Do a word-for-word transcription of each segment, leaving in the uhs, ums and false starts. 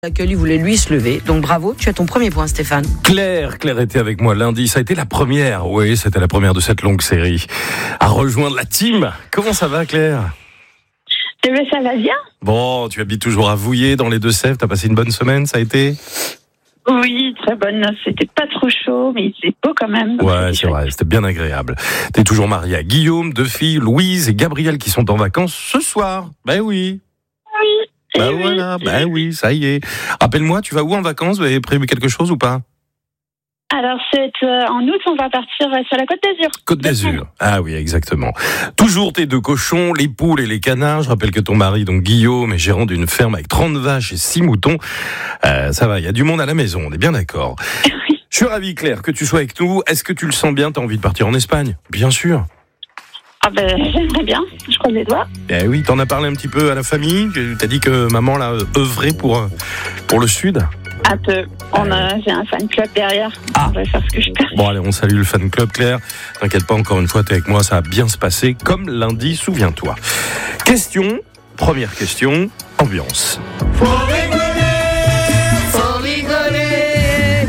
que lui voulait lui se lever. Donc bravo, tu as ton premier point, Stéphane. Claire, Claire était avec moi lundi. Ça a été la première, oui, c'était la première de cette longue série. À rejoindre la team. Comment ça va, Claire ? Eh bien, ça va bien. Bon, tu habites toujours à Vouillers, dans les Deux-Sèvres. T'as passé une bonne semaine, ça a été ? Oui, très bonne. C'était pas trop chaud, mais c'est beau quand même. Ouais, c'est vrai, c'était bien agréable. T'es toujours mariée à Guillaume, deux filles, Louise et Gabriel, qui sont en vacances ce soir. Ben oui. Oui. Ben eh voilà, oui. ben oui, ça y est. Rappelle-moi, tu vas où en vacances ? Vous avez prévu quelque chose ou pas ? Alors, c'est, euh, en août, on va partir euh, sur la Côte d'Azur. Côte d'Azur. Ah oui, exactement. Toujours tes deux cochons, les poules et les canards. Je rappelle que ton mari, donc Guillaume, est gérant d'une ferme avec trente vaches et six moutons. Euh, ça va, il y a du monde à la maison, on est bien d'accord. Oui. Je suis ravi, Claire, que tu sois avec nous. Est-ce que tu le sens bien ? T'as envie de partir en Espagne ? Bien sûr. Ah ben, j'aimerais bien. Je croise les doigts. Eh oui, t'en as parlé un petit peu à la famille. T'as dit que maman l'a œuvré pour, pour le Sud. Un peu. On a, j'ai un fan club derrière. Ah. On va faire ce que je peux. Bon, allez, on salue le fan club, Claire. T'inquiète pas, encore une fois, t'es avec moi, ça va bien se passer, comme lundi, souviens-toi. Question, première question, ambiance. Faut rigoler, faut rigoler.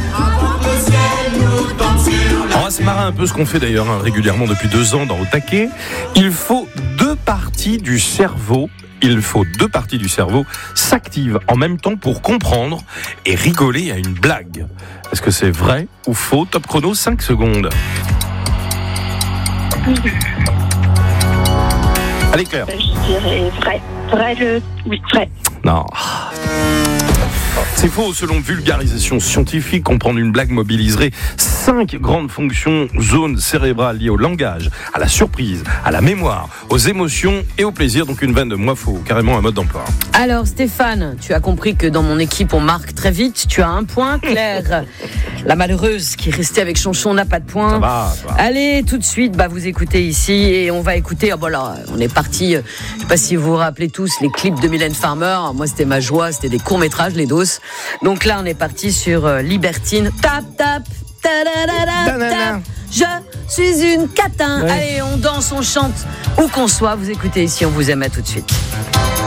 On va se marrer un peu, ce qu'on fait d'ailleurs hein, régulièrement depuis deux ans dans Au Taquet. Il faut deux parties du cerveau. Il faut deux parties du cerveau s'activent en même temps pour comprendre et rigoler à une blague. Est-ce que c'est vrai ou faux ? Top chrono, cinq secondes. Allez Claire. Ben, je dirais vrai. Vrai, le... Oui, vrai. Non. C'est faux, selon vulgarisation scientifique, comprendre une blague mobiliserait cinq grandes fonctions, zones cérébrales liées au langage, à la surprise, à la mémoire, aux émotions et au plaisir. Donc une vanne de moi, faut carrément un mode d'emploi. Alors Stéphane, tu as compris que dans mon équipe on marque très vite. Tu as un point. Claire, la malheureuse qui est restée avec Chonchon, n'a pas de point. Ça va, ça va. Allez, tout de suite, bah vous écoutez ici et on va écouter. Oh, bah là, on est parti. Euh, je sais pas si vous vous rappelez tous les clips de Mylène Farmer. Moi, c'était ma joie. C'était des courts métrages, les doses. Donc là, on est parti sur euh, Libertine. Tap tap. Ta-da-da-da, tap. Je suis une catin. Ouais. Allez, on danse, on chante où qu'on soit. Vous écoutez ici, on vous aime, à tout de suite.